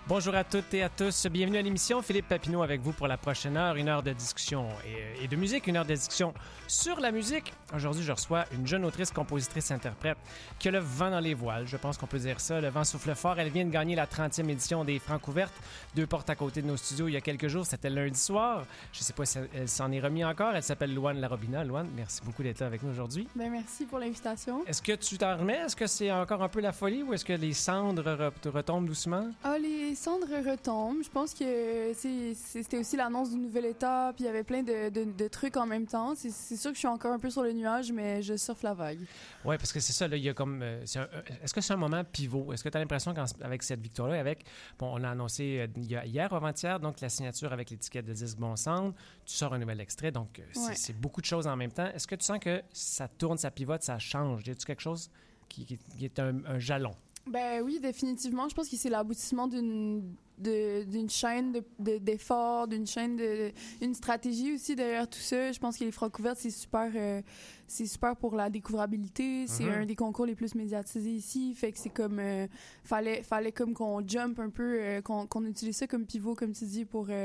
Bonjour à toutes et à tous. Bienvenue à l'émission. Philippe Papineau avec vous pour la prochaine heure. Une heure de discussion et de musique. Une heure de discussion sur la musique. Aujourd'hui, je reçois une jeune autrice, compositrice, interprète qui a le vent dans les voiles. Je pense qu'on peut dire ça. Le vent souffle fort. Elle vient de gagner la 30e édition des Francs ouvertes. 2 portes à côté de nos studios il y a quelques jours. C'était lundi soir. Je ne sais pas si elle s'en est remis encore. Elle s'appelle Louane Larobina. Louane, merci beaucoup d'être là avec nous aujourd'hui. Bien, merci pour l'invitation. Est-ce que tu t'en remets? Est-ce que c'est encore un peu la folie ou est-ce que les cendres retombent doucement? Ah, les cendres retombent. Je pense que c'était aussi l'annonce d'une nouvelle étape. Il y avait plein de trucs en même temps. C'est sûr que je suis encore un peu sur le nuage, mais je surfe la vague. Oui, parce que c'est ça. Là, il y a comme. Est-ce que c'est un moment pivot? Est-ce que tu as l'impression qu'avec cette victoire-là, on a annoncé hier ou avant-hier, donc la signature avec l'étiquette de disque Bon Cendre, tu sors un nouvel extrait, donc c'est beaucoup de choses en même temps. Est-ce que tu sens que ça tourne, ça pivote, ça change? Y a-t-il quelque chose qui est un jalon? Ben oui, définitivement. Je pense que c'est l'aboutissement d'une chaîne d'efforts, d'une chaîne une stratégie aussi derrière tout ça. Je pense que les Francs ouvertes, c'est super pour la découvrabilité. C'est un des concours les plus médiatisés ici. Fait que c'est comme fallait comme qu'on jump un peu, qu'on utilise ça comme pivot, comme tu dis, pour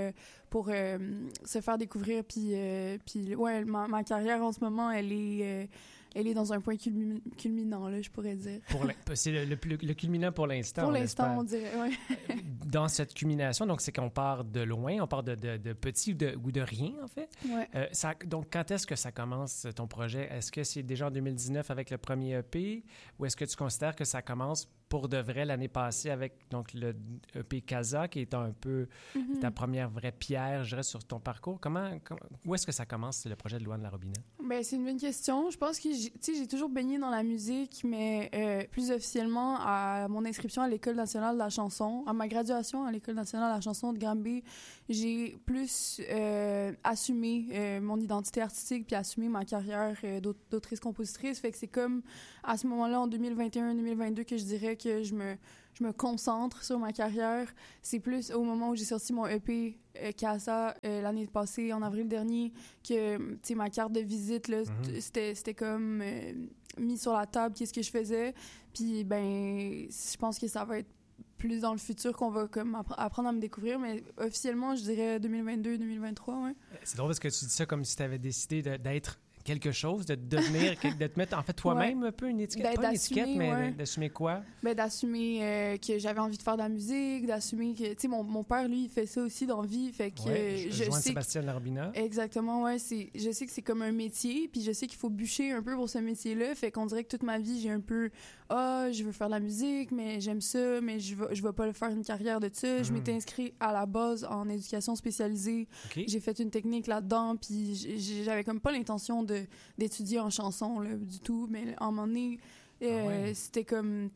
se faire découvrir. Puis ouais, ma carrière en ce moment, elle est dans un point culminant, là, je pourrais dire. C'est le culminant pour l'instant. Pour l'instant, on dirait, oui. Dans cette culmination, donc c'est qu'on part de loin, on part de petit ou de rien, en fait. Ouais. Donc, quand est-ce que ça commence, ton projet? Est-ce que c'est déjà en 2019 avec le premier EP ou est-ce que tu considères que ça commence pour de vrai l'année passée avec donc le EP Casa, qui est un peu ta première vraie pierre, je dirais, sur ton parcours? Où est-ce que ça commence, le projet de Louane Larobina? Ben, c'est une bonne question. Je pense que j'ai toujours baigné dans la musique, mais plus officiellement à mon inscription à l'École nationale de la chanson, à ma graduation à l'École nationale de la chanson de Granby, j'ai plus assumé mon identité artistique puis assumé ma carrière d'autrice-compositrice. Fait que c'est comme à ce moment-là, en 2021-2022, que je dirais que je me concentre sur ma carrière. C'est plus au moment où j'ai sorti mon EP Casa l'année passée, en avril dernier, que ma carte de visite, là, c'était comme mis sur la table qu'est-ce que je faisais. Puis ben, je pense que ça va être plus dans le futur qu'on va comme apprendre à me découvrir, mais officiellement, je dirais 2022-2023, ouais. C'est drôle parce que tu dis ça comme si tu avais décidé d'être quelque chose, de devenir, de te mettre en fait toi-même un peu une étiquette, pas une étiquette, mais d'assumer quoi? Ben, d'assumer que j'avais envie de faire de la musique, d'assumer que, tu sais, mon père, lui, il fait ça aussi dans la vie, fait que je sais Sébastien Larobina. Exactement, ouais, je sais que c'est comme un métier, puis je sais qu'il faut bûcher un peu pour ce métier-là, fait qu'on dirait que toute ma vie, j'ai un peu, je veux faire de la musique, mais j'aime ça, mais je vais pas faire une carrière de ça. Je m'étais inscrite à la base en éducation spécialisée. Okay. J'ai fait une technique là-dedans, puis j'avais comme pas l'intention d'étudier en chanson, là, du tout, mais à un moment donné, c'était comme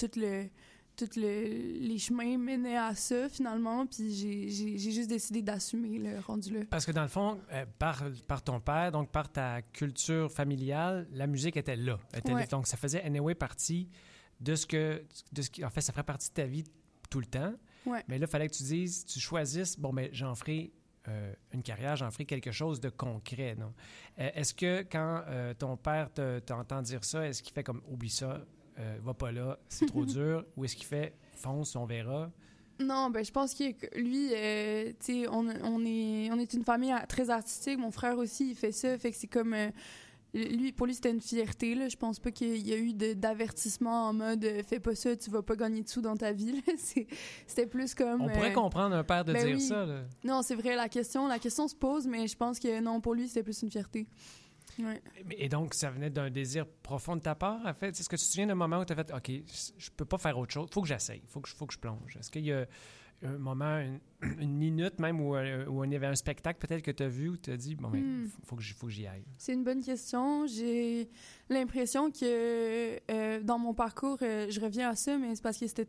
les chemins menaient à ça, finalement, puis j'ai juste décidé d'assumer le rendu là. Parce que dans le fond, par ton père, donc par ta culture familiale, la musique était là. Donc ça faisait anyway partie de ce qui, en fait, ça ferait partie de ta vie tout le temps. Ouais. Mais là, il fallait que tu choisisses, bon, mais j'en ferai une carrière, j'en ferai quelque chose de concret, non? Est-ce que quand ton père t'entend dire ça, est-ce qu'il fait comme, oublie ça, va pas là, c'est trop dur, ou est-ce qu'il fait, fonce, on verra? Non, ben je pense que lui, tu sais, on est une famille très artistique, mon frère aussi, il fait ça, fait que c'est comme... pour lui, c'était une fierté, là. Je pense pas qu'il y a eu d'avertissement en mode « fais pas ça, tu vas pas gagner de sous dans ta vie ». C'était plus comme... On pourrait comprendre un père de dire ça, là. Non, c'est vrai, la question se pose, mais je pense que non, pour lui, c'était plus une fierté. Ouais. Et donc, ça venait d'un désir profond de ta part, en fait? Est-ce que tu te souviens d'un moment où tu as fait « OK, je peux pas faire autre chose, faut que j'essaye, faut que je plonge ». Est-ce qu'il y a un moment, une minute même, où il y avait un spectacle peut-être que tu as vu où tu as dit « Bon, mais faut que j'y aille ». C'est une bonne question. J'ai l'impression que dans mon parcours, je reviens à ça, mais c'est parce que c'était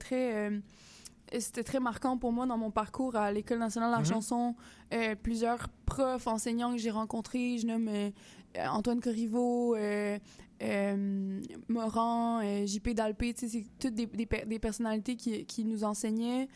très marquant pour moi dans mon parcours à l'École nationale de la chanson. Plusieurs profs, enseignants que j'ai rencontrés, je nomme Antoine Corriveau, Morand, JP Dalpé, tu sais, c'est toutes des personnalités qui nous enseignaient.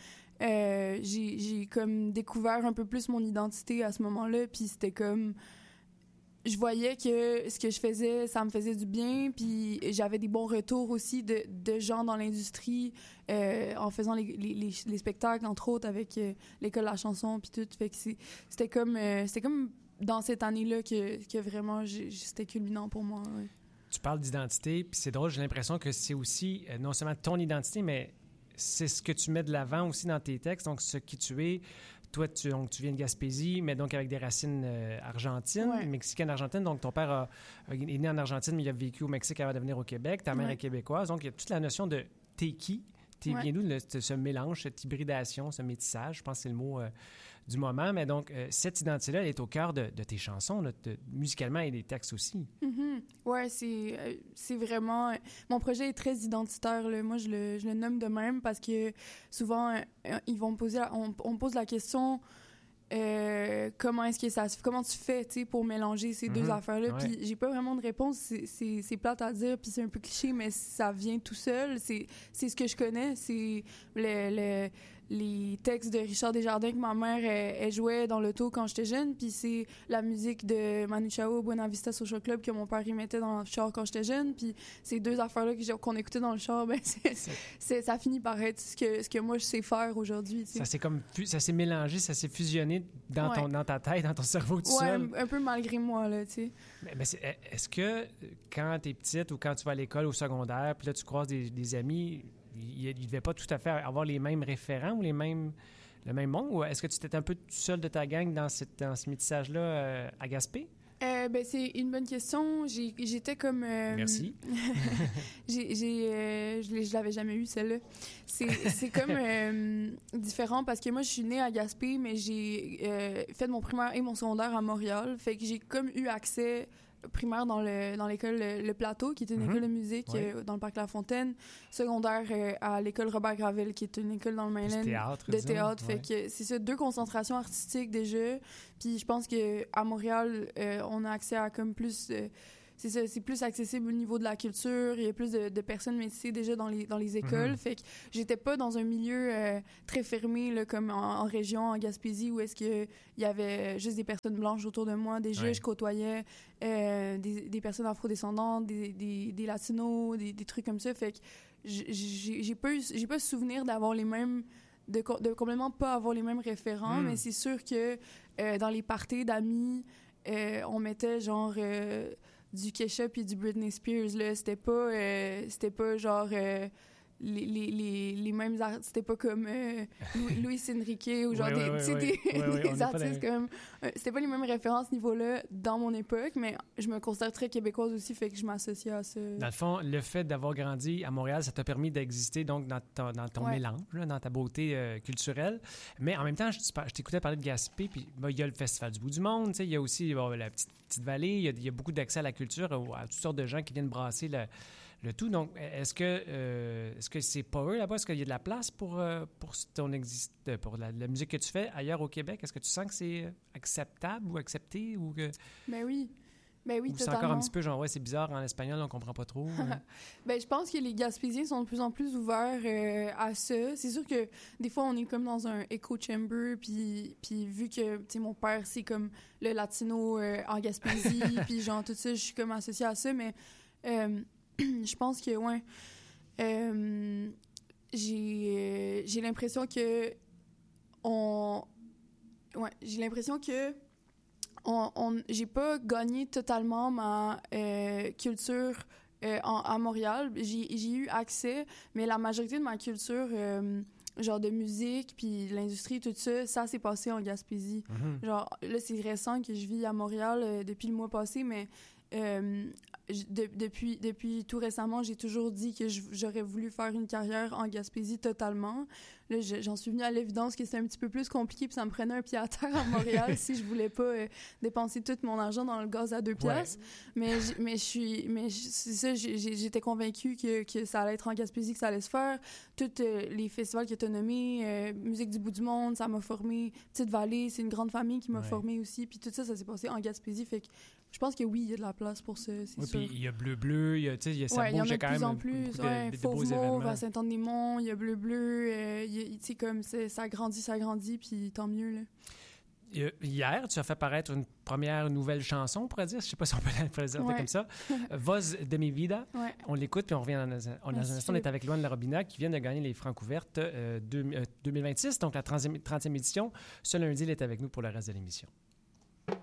J'ai comme découvert un peu plus mon identité à ce moment-là, puis c'était comme... je voyais que ce que je faisais, ça me faisait du bien, puis j'avais des bons retours aussi de gens dans l'industrie en faisant les spectacles, entre autres, avec l'École de la chanson, puis tout. Fait que c'était comme dans cette année-là que vraiment, c'était culminant pour moi. Ouais. Tu parles d'identité, puis c'est drôle, j'ai l'impression que c'est aussi non seulement ton identité, mais c'est ce que tu mets de l'avant aussi dans tes textes, donc ce qui tu es. Toi, tu viens de Gaspésie, mais donc avec des racines argentines, mexicaines argentines. Donc, ton père est né en Argentine, mais il a vécu au Mexique avant de venir au Québec. Ta mère est québécoise. Donc, il y a toute la notion de « t'es qui ». T'es bien d'où ce mélange, cette hybridation, ce métissage, je pense que c'est le mot du moment. Mais donc, cette identité-là, elle est au cœur de tes chansons, musicalement et des textes aussi. Mm-hmm. Oui, c'est vraiment... Mon projet est très identitaire, là. Moi, je le nomme de même parce que souvent, ils vont me poser... On me pose la question... comment tu fais pour mélanger ces deux affaires-là, puis j'ai pas vraiment de réponse, c'est plate à dire, puis c'est un peu cliché, mais ça vient tout seul, c'est ce que je connais, c'est les textes de Richard Desjardins que ma mère elle jouait dans l'auto quand j'étais jeune, puis c'est la musique de Manu Chao, Buena Vista Social Club que mon père y mettait dans le char quand j'étais jeune, puis ces deux affaires-là qu'on écoutait dans le char, ben ça finit par être ce que moi je sais faire aujourd'hui. Ça s'est mélangé, ça s'est fusionné dans ta tête, dans ton cerveau tout seul. Un peu malgré moi, là, tu sais. Mais est-ce que quand t'es petite ou quand tu vas à l'école au secondaire, puis là tu croises des amis, ils ne devaient pas tout à fait avoir les mêmes référents ou le même monde, ou est-ce que tu étais un peu tout seul de ta gang dans ce métissage-là à Gaspé? C'est une bonne question. J'étais comme... Merci. Je l'avais jamais eu, celle-là. C'est comme différent parce que moi, je suis née à Gaspé, mais j'ai fait mon primaire et mon secondaire à Montréal. Fait que j'ai comme eu accès primaire dans l'école Le Plateau, qui est une école de musique dans le parc La Fontaine, secondaire à l'école Robert Gravel, qui est une école dans le Mainland de théâtre. Fait que c'est ça, 2 concentrations artistiques déjà. Puis je pense qu'à Montréal, on a accès à comme plus... c'est ça, c'est plus accessible au niveau de la culture. Il y a plus de personnes métissées déjà dans les écoles. Fait que j'étais pas dans un milieu très fermé, là, comme en région, en Gaspésie, où est-ce qu'il y avait juste des personnes blanches autour de moi. Déjà, je côtoyais des personnes afrodescendantes, des latinos, des trucs comme ça. Fait que j'ai pas souvenir d'avoir les mêmes... de complètement pas avoir les mêmes référents, mais c'est sûr que dans les parties d'amis, on mettait genre... du Kesha puis du Britney Spears, là. C'était pas genre les mêmes artistes. C'était pas comme Luis Enrique ou genre des artistes comme... c'était pas les mêmes références à ce niveau-là dans mon époque, mais je me considère très québécoise aussi, fait que je m'associe à ça. Dans le fond, le fait d'avoir grandi à Montréal, ça t'a permis d'exister donc dans ton mélange, là, dans ta beauté culturelle. Mais en même temps, je t'écoutais parler de Gaspé, puis il y a le Festival du bout du monde, il y a aussi la petite vallée, il y a beaucoup d'accès à la culture, à toutes sortes de gens qui viennent brasser le tout. Donc, est-ce que c'est pas eux là-bas? Est-ce qu'il y a de la place pour la musique que tu fais ailleurs au Québec? Est-ce que tu sens que c'est acceptable ou accepté? Ou que... Ben oui, ou totalement. C'est encore un petit peu genre, c'est bizarre en espagnol, on comprend pas trop. Je pense que les Gaspésiens sont de plus en plus ouverts à ça. C'est sûr que des fois, on est comme dans un echo chamber, puis vu que, tu sais, mon père, c'est comme le latino en Gaspésie, puis genre tout ça, je suis comme associée à ça, mais je pense que, j'ai l'impression que j'ai l'impression que j'ai pas gagné totalement ma culture à Montréal. J'ai eu accès, mais la majorité de ma culture, genre de musique, puis l'industrie, tout ça, ça s'est passé en Gaspésie. Genre, là, c'est récent que je vis à Montréal depuis le mois passé, mais depuis tout récemment, j'ai toujours dit que j'aurais voulu faire une carrière en Gaspésie totalement. Là, j'en suis venue à l'évidence que c'était un petit peu plus compliqué, puis ça me prenait un pied à terre à Montréal si je voulais pas dépenser tout mon argent dans le gaz à 2 piastres. Mais c'est ça, j'étais convaincue que ça allait être en Gaspésie que ça allait se faire. Tous les festivals que tu as nommés, Musique du bout du monde, ça m'a formée. Petite Vallée, c'est une grande famille qui m'a formée aussi. Puis tout ça, ça s'est passé en Gaspésie. Fait que je pense que oui, il y a de la place pour ça, c'est sûr. Puis il y a Bleu, il y a ça bouge quand même. Il y en a de plus en plus. Fauve-Mauve à Saint-Anne-des-Monts, il y a Bleu, tu sais, comme ça grandit, puis tant mieux, là. hier, tu as fait paraître une première nouvelle chanson, on pourrait dire. Je ne sais pas si on peut la présenter comme ça. Voz de mi vida. Ouais. On l'écoute, puis on revient dans un instant. On est avec Loane Larobina, qui vient de gagner les Francouvertes 2026, donc la 30e édition. Ce lundi, il est avec nous pour le reste de l'émission.